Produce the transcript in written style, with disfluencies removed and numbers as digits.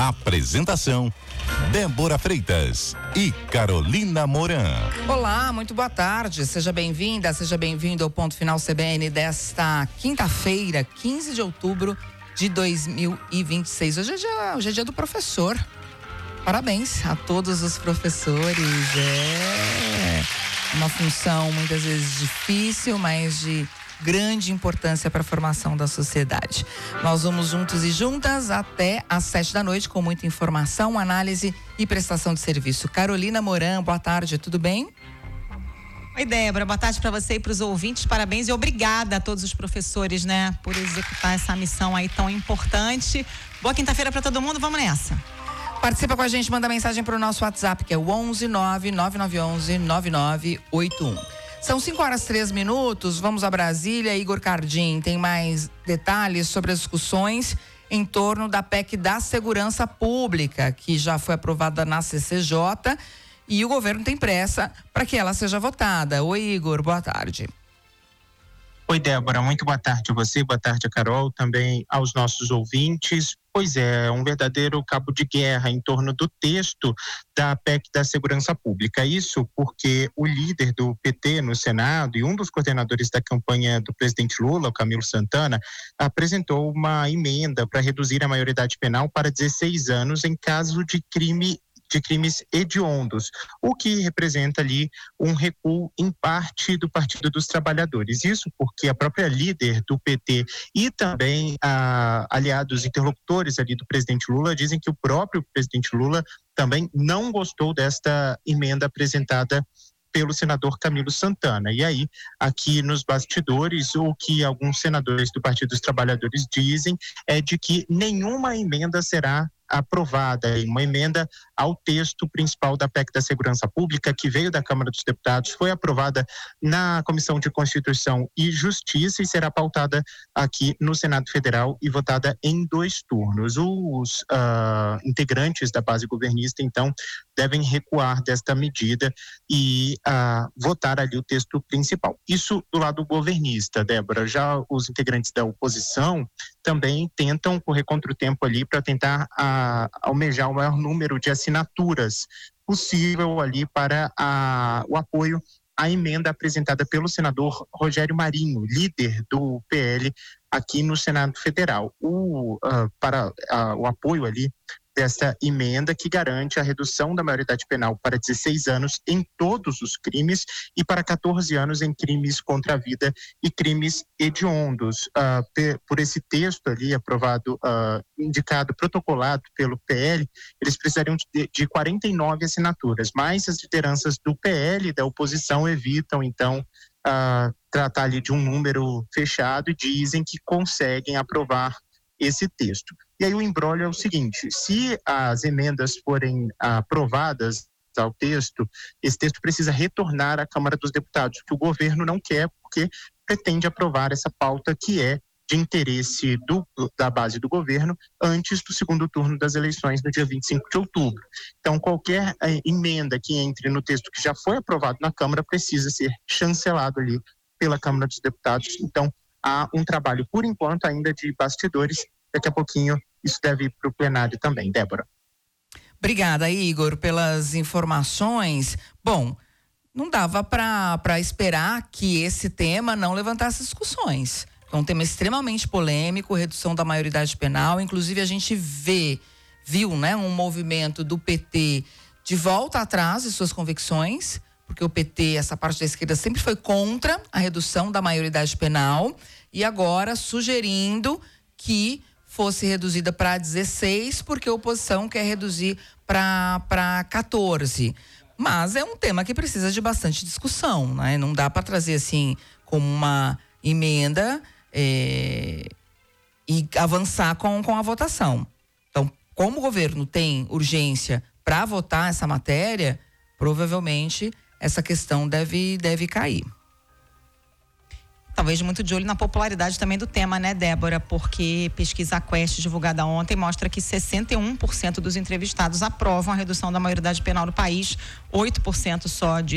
Apresentação: Débora Freitas e Carolina Moran. Olá, muito boa tarde. Seja bem-vinda, seja bem-vindo ao Ponto Final CBN desta quinta-feira, 15 de outubro de 2026. Hoje é dia do professor. Parabéns a todos os professores. É uma função muitas vezes difícil, mas de grande importância para a formação da sociedade. Nós vamos juntos e juntas até às 7 da noite com muita informação, análise e prestação de serviço. Carolina Moran, boa tarde, tudo bem? Oi, Débora, boa tarde para você e para os ouvintes. Parabéns e obrigada a todos os professores, né, por executar essa missão aí tão importante. Boa quinta-feira para todo mundo, vamos nessa. Participa com a gente, manda mensagem para o nosso WhatsApp, que é o 11-99911-9981. São 5h03, vamos a Brasília. Igor Cardim tem mais detalhes sobre as discussões em torno da PEC da Segurança Pública, que já foi aprovada na CCJ e o governo tem pressa para que ela seja votada. Oi, Igor, boa tarde. Oi, Débora, muito boa tarde a você, boa tarde a Carol, também aos nossos ouvintes. Pois é, um verdadeiro cabo de guerra em torno do texto da PEC da Segurança Pública. Isso porque o líder do PT no Senado e um dos coordenadores da campanha do presidente Lula, o Camilo Santana, apresentou uma emenda para reduzir a maioridade penal para 16 anos em caso de crimes hediondos, o que representa ali um recuo em parte do Partido dos Trabalhadores. Isso porque a própria líder do PT e também aliados interlocutores ali do presidente Lula dizem que o próprio presidente Lula também não gostou desta emenda apresentada pelo senador Camilo Santana. E aí, aqui nos bastidores, o que alguns senadores do Partido dos Trabalhadores dizem é de que nenhuma emenda será aprovada, uma emenda ao texto principal da PEC da Segurança Pública, que veio da Câmara dos Deputados, foi aprovada na Comissão de Constituição e Justiça e será pautada aqui no Senado Federal e votada em 2 turnos. Os integrantes da base governista, então, devem recuar desta medida e votar ali o texto principal. Isso do lado governista, Débora. Já os integrantes da oposição também tentam correr contra o tempo ali para tentar almejar o maior número de assinaturas possível ali para o apoio à emenda apresentada pelo senador Rogério Marinho, líder do PL aqui no Senado Federal. Para o apoio ali dessa emenda que garante a redução da maioridade penal para 16 anos em todos os crimes e para 14 anos em crimes contra a vida e crimes hediondos. Por esse texto ali aprovado, indicado, protocolado pelo PL, eles precisariam de 49 assinaturas, mas as lideranças do PL e da oposição evitam, então, tratar ali de um número fechado e dizem que conseguem aprovar esse texto. E aí o imbróglio é o seguinte: se as emendas forem aprovadas ao texto, esse texto precisa retornar à Câmara dos Deputados, que o governo não quer, porque pretende aprovar essa pauta que é de interesse da base do governo antes do segundo turno das eleições no dia 25 de outubro. Então, qualquer emenda que entre no texto que já foi aprovado na Câmara precisa ser chancelado ali pela Câmara dos Deputados. Então, há um trabalho, por enquanto, ainda de bastidores. Daqui a pouquinho isso deve ir para o plenário também, Débora. Obrigada, Igor, pelas informações. Bom, não dava para esperar que esse tema não levantasse discussões. É um tema extremamente polêmico, redução da maioridade penal. Inclusive, a gente viu, né, um movimento do PT de volta atrás de suas convicções, porque o PT, essa parte da esquerda, sempre foi contra a redução da maioridade penal e agora sugerindo que fosse reduzida para 16, porque a oposição quer reduzir para 14. Mas é um tema que precisa de bastante discussão, né? Não dá para trazer assim como uma emenda e avançar com a votação. Então, como o governo tem urgência para votar essa matéria, provavelmente essa questão deve cair. Talvez muito de olho na popularidade também do tema, né, Débora? Porque pesquisa Quest divulgada ontem mostra que 61% dos entrevistados aprovam a redução da maioridade penal no país, 8% só de